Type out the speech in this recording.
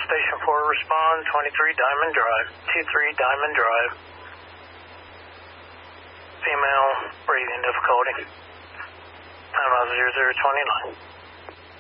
Station 4 respond, 23 Diamond Drive, 23 Diamond Drive. Female, breathing difficulty. Time out 0029.